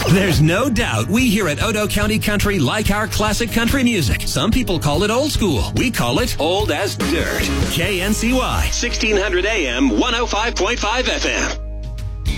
There's no doubt we here at Odo County Country like our classic country music. Some people call it old school. We call it old as dirt. KNCY, 1600 AM, 105.5 FM.